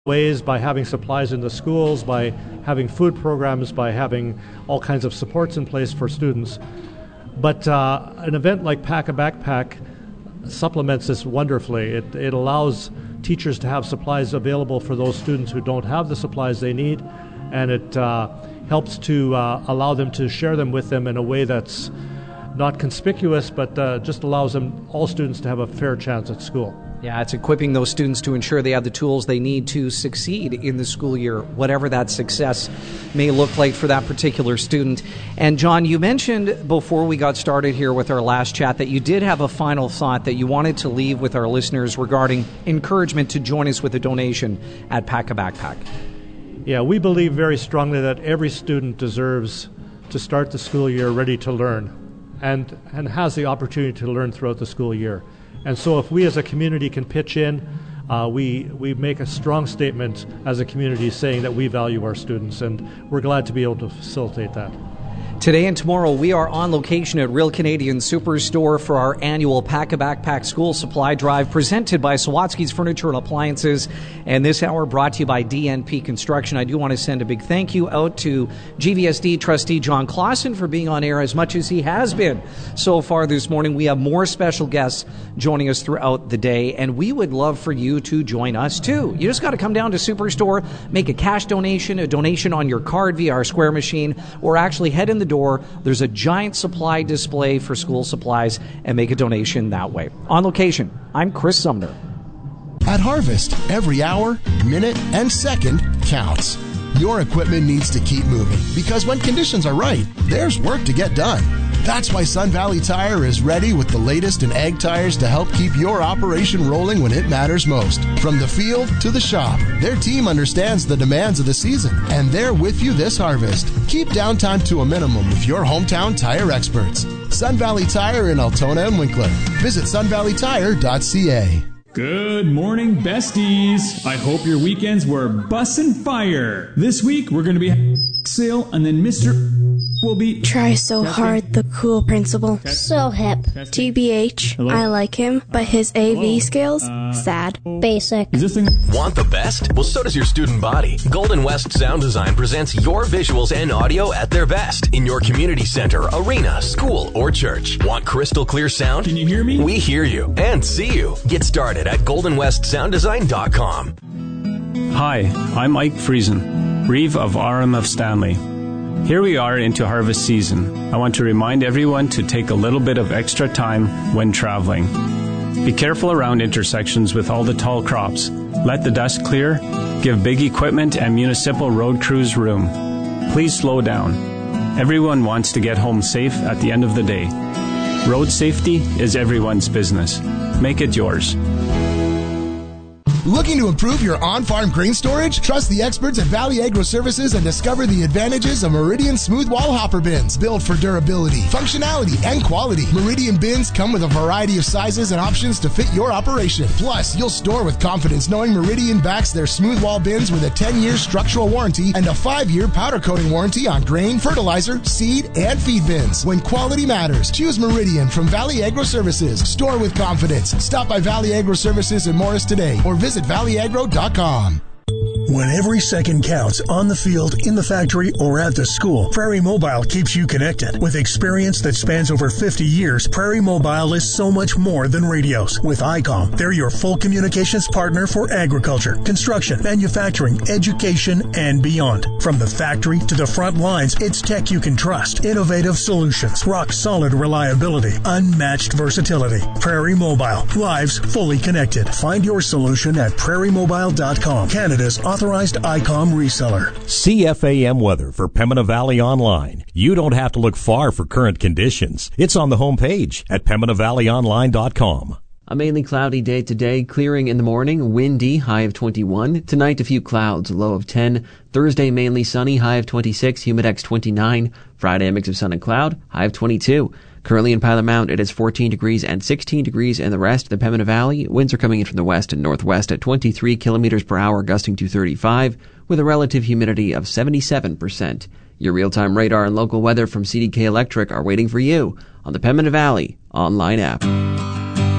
ways by having supplies in the schools, by having food programs, by having all kinds of supports in place for students. But an event like Pack a Backpack supplements this wonderfully. It allows teachers to have supplies available for those students who don't have the supplies they need, and it helps to allow them to share them with them in a way that's not conspicuous, but just allows all students to have a fair chance at school. Yeah, it's equipping those students to ensure they have the tools they need to succeed in the school year, whatever that success may look like for that particular student. And John, you mentioned before we got started here with our last chat that you did have a final thought that you wanted to leave with our listeners regarding encouragement to join us with a donation at Pack a Backpack. Yeah, we believe very strongly that every student deserves to start the school year ready to learn and has the opportunity to learn throughout the school year. And so if we as a community can pitch in, we make a strong statement as a community saying that we value our students, and we're glad to be able to facilitate that. Today and tomorrow, we are on location at Real Canadian Superstore for our annual Pack a Backpack School Supply Drive presented by Sawatsky's Furniture and Appliances, and this hour brought to you by DNP Construction. I do want to send a big thank you out to GVSD trustee John Clausen for being on air as much as he has been so far this morning. We have more special guests joining us throughout the day, and we would love for you to join us too. You just got to come down to Superstore, make a cash donation, a donation on your card via our Square machine, or actually head in the door. There's a giant supply display for school supplies and make a donation that way. On location, I'm Chris Sumner. At Harvest, every hour, minute, and second counts. Your equipment needs to keep moving because when conditions are right, there's work to get done. That's why Sun Valley Tire is ready with the latest in ag tires to help keep your operation rolling when it matters most. From the field to the shop, their team understands the demands of the season, and they're with you this harvest. Keep downtime to a minimum with your hometown tire experts. Sun Valley Tire in Altona and Winkler. Visit sunvalleytire.ca. Good morning, besties. I hope your weekends were bussin' fire. This week, we're going to be sale, and then Mr. will be... Try so hard, the cool principal. So hip. TBH, Hello? I like him, but his AV skills, sad. Basic. Is this thing... Want the best? Well, so does your student body. Golden West Sound Design presents your visuals and audio at their best in your community center, arena, school, or church. Want crystal clear sound? Can you hear me? We hear you and see you. Get started at goldenwestsounddesign.com. Hi, I'm Mike Friesen, Reeve of RMF Stanley. Here we are into harvest season. I want to remind everyone to take a little bit of extra time when traveling. Be careful around intersections with all the tall crops. Let the dust clear. Give big equipment and municipal road crews room. Please slow down. Everyone wants to get home safe at the end of the day. Road safety is everyone's business. Make it yours. Looking to improve your on-farm grain storage? Trust the experts at Valley Agro Services and discover the advantages of Meridian Smooth Wall Hopper Bins. Built for durability, functionality, and quality. Meridian bins come with a variety of sizes and options to fit your operation. Plus, you'll store with confidence knowing Meridian backs their smooth wall bins with a 10-year structural warranty and a 5-year powder coating warranty on grain, fertilizer, seed, and feed bins. When quality matters, choose Meridian from Valley Agro Services. Store with confidence. Stop by Valley Agro Services in Morris today or visit valleyagro.com. When every second counts on the field, in the factory, or at the school, Prairie Mobile keeps you connected. With experience that spans over 50 years, Prairie Mobile is so much more than radios. With ICOM, they're your full communications partner for agriculture, construction, manufacturing, education, and beyond. From the factory to the front lines, it's tech you can trust. Innovative solutions, rock-solid reliability, unmatched versatility. Prairie Mobile, lives fully connected. Find your solution at prairiemobile.com, Canada's authorized ICOM reseller. CFAM weather for Pembina Valley Online. You don't have to look far for current conditions. It's on the homepage at PembinaValleyOnline.com. A mainly cloudy day today, clearing in the morning, windy, high of 21. Tonight, a few clouds, low of 10. Thursday, mainly sunny, high of 26, humidex 29. Friday, a mix of sun and cloud, high of 22. Currently in Pilot Mount, it is 14 degrees and 16 degrees in the rest of the Pembina Valley. Winds are coming in from the west and northwest at 23 kilometers per hour, gusting to 35, with a relative humidity of 77%. Your real-time radar and local weather from CDK Electric are waiting for you on the Pembina Valley online app.